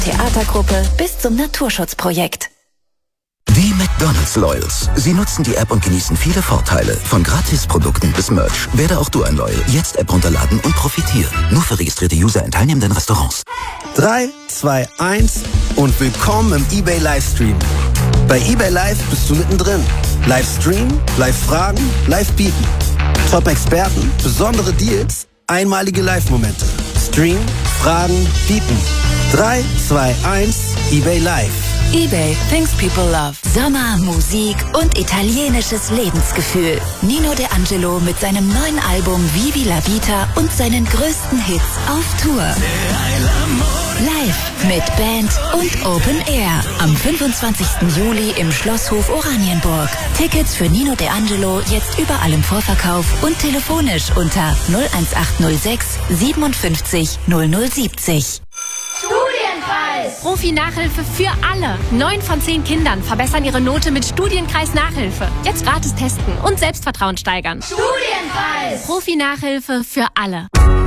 Theatergruppe bis zum Naturschutzprojekt. Die McDonald's Loyals. Sie nutzen die App und genießen viele Vorteile. Von Gratisprodukten bis Merch. Werde auch du ein Loyal. Jetzt App runterladen und profitieren. Nur für registrierte User in teilnehmenden Restaurants. 3, 2, 1 und willkommen im eBay Livestream. Bei eBay Live bist du mittendrin. Livestream, Live-Fragen, Live-Bieten. Top-Experten, besondere Deals, einmalige Live-Momente. Stream, Fragen, Bieten. 3, 2, 1, eBay Live. eBay, things people love. Sommer, Musik und italienisches Lebensgefühl. Nino De Angelo mit seinem neuen Album Vivi la Vita und seinen größten Hits auf Tour. Live mit Band und Open Air. Am 25. Juli im Schlosshof Oranienburg. Tickets für Nino De Angelo jetzt überall im Vorverkauf und telefonisch unter 01806 57 0070. Profi-Nachhilfe für alle. 9 von 10 Kindern verbessern ihre Note mit Studienkreis-Nachhilfe. Jetzt gratis testen und Selbstvertrauen steigern. Studienkreis! Profi-Nachhilfe für alle.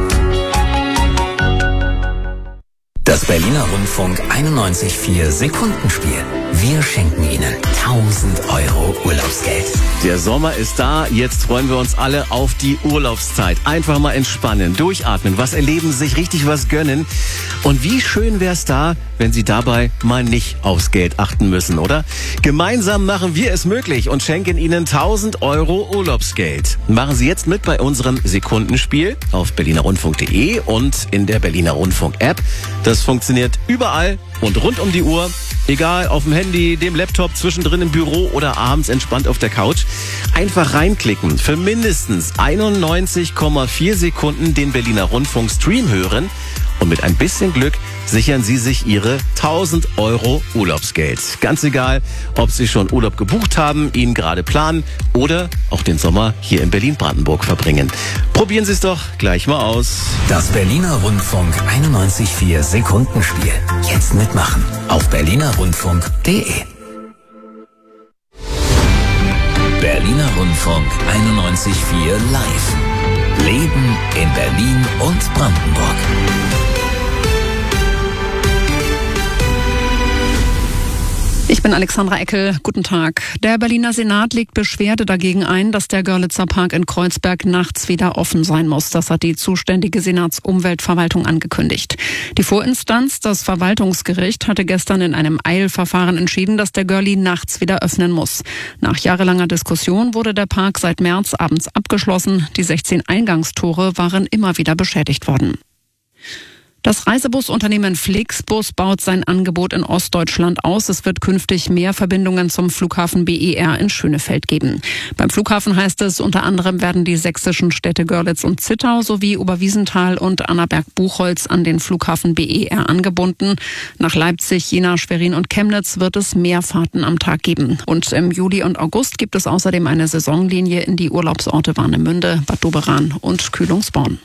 Das Berliner Rundfunk 91.4 Sekundenspiel. Wir schenken Ihnen 1.000 Euro Urlaubsgeld. Der Sommer ist da, jetzt freuen wir uns alle auf die Urlaubszeit. Einfach mal entspannen, durchatmen, was erleben, sich richtig was gönnen. Und wie schön wär's da, wenn Sie dabei mal nicht aufs Geld achten müssen, oder? Gemeinsam machen wir es möglich und schenken Ihnen 1.000 Euro Urlaubsgeld. Machen Sie jetzt mit bei unserem Sekundenspiel auf berlinerrundfunk.de und in der Berliner Rundfunk App. Das funktioniert überall und rund um die Uhr. Egal, auf dem Handy, dem Laptop, zwischendrin im Büro oder abends entspannt auf der Couch. Einfach reinklicken, für mindestens 91,4 Sekunden den Berliner Rundfunk Stream hören und mit ein bisschen Glück sichern Sie sich Ihre 1.000 Euro Urlaubsgeld. Ganz egal, ob Sie schon Urlaub gebucht haben, ihn gerade planen oder auch den Sommer hier in Berlin-Brandenburg verbringen. Probieren Sie es doch gleich mal aus. Das Berliner Rundfunk 91.4 Sekundenspiel. Jetzt mitmachen auf berlinerrundfunk.de. Berliner Rundfunk 91.4 Live. Leben in Berlin und Brandenburg. Ich bin Alexandra Eckel. Guten Tag. Der Berliner Senat legt Beschwerde dagegen ein, dass der Görlitzer Park in Kreuzberg nachts wieder offen sein muss. Das hat die zuständige Senatsumweltverwaltung angekündigt. Die Vorinstanz, das Verwaltungsgericht, hatte gestern in einem Eilverfahren entschieden, dass der Görli nachts wieder öffnen muss. Nach jahrelanger Diskussion wurde der Park seit März abends abgeschlossen. Die 16 Eingangstore waren immer wieder beschädigt worden. Das Reisebusunternehmen Flixbus baut sein Angebot in Ostdeutschland aus. Es wird künftig mehr Verbindungen zum Flughafen BER in Schönefeld geben. Beim Flughafen heißt es, unter anderem werden die sächsischen Städte Görlitz und Zittau sowie Oberwiesenthal und Annaberg-Buchholz an den Flughafen BER angebunden. Nach Leipzig, Jena, Schwerin und Chemnitz wird es mehr Fahrten am Tag geben. Und im Juli und August gibt es außerdem eine Saisonlinie in die Urlaubsorte Warnemünde, Bad Doberan und Kühlungsborn.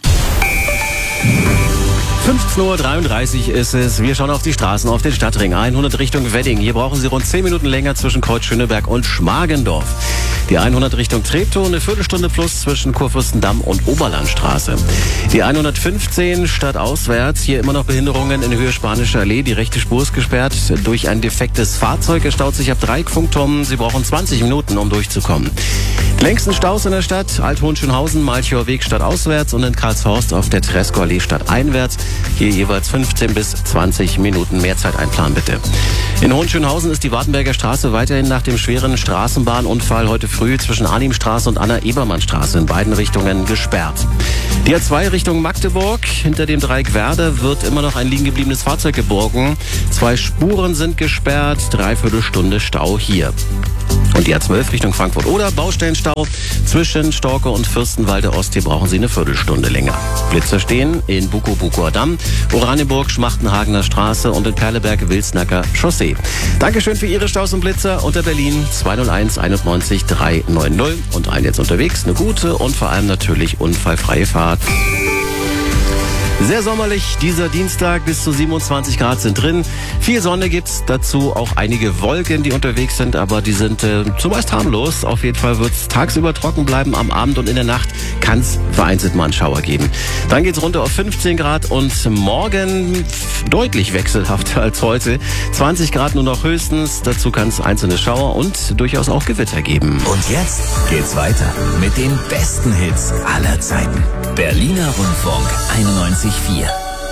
15.33 Uhr ist es. Wir schauen auf die Straßen, auf den Stadtring 100 Richtung Wedding. Hier brauchen Sie rund 10 Minuten länger zwischen Kreuz-Schöneberg und Schmargendorf. Die 100 Richtung Treptow, eine Viertelstunde plus zwischen Kurfürstendamm und Oberlandstraße. Die 115 stadtauswärts, hier immer noch Behinderungen in Höhe Spanische Allee. Die rechte Spur ist gesperrt durch ein defektes Fahrzeug. Es staut sich ab Dreieck-Funkturm. Sie brauchen 20 Minuten, um durchzukommen. Die längsten Staus in der Stadt: Alt-Hohenschönhausen, Malchower Weg stadtauswärts und in Karlshorst auf der Treskow Allee stadteinwärts. Hier jeweils 15 bis 20 Minuten. Mehr Zeit einplanen bitte. In Hohenschönhausen ist die Wartenberger Straße weiterhin nach dem schweren Straßenbahnunfall heute früh zwischen Arnimstraße und Anna-Ebermann-Straße in beiden Richtungen gesperrt. Die A2 Richtung Magdeburg. Hinter dem Dreieck Werder wird immer noch ein liegen gebliebenes Fahrzeug geborgen. 2 Spuren sind gesperrt, 3/4 Stunde Stau hier. Und die A12 Richtung Frankfurt-Oder, Baustellenstau zwischen Storke und Fürstenwalde Ost. Hier brauchen Sie eine Viertelstunde länger. Blitzer stehen in Bukow-Bukower Damm, Oranienburg, Schmachtenhagener Straße und in Perleberg-Wilsnacker Chaussee. Dankeschön für Ihre Staus und Blitzer unter Berlin 201 91 390. Und allen jetzt unterwegs eine gute und vor allem natürlich unfallfreie Fahrt. Sehr sommerlich dieser Dienstag, bis zu 27 Grad sind drin. Viel Sonne gibt's, dazu auch einige Wolken, die unterwegs sind, aber die sind zumeist harmlos. Auf jeden Fall wird's tagsüber trocken bleiben, am Abend und in der Nacht kann's vereinzelt mal einen Schauer geben. Dann geht's runter auf 15 Grad und morgen deutlich wechselhafter als heute. 20 Grad nur noch höchstens, dazu kann's einzelne Schauer und durchaus auch Gewitter geben. Und jetzt geht's weiter mit den besten Hits aller Zeiten. Berliner Rundfunk 91.4.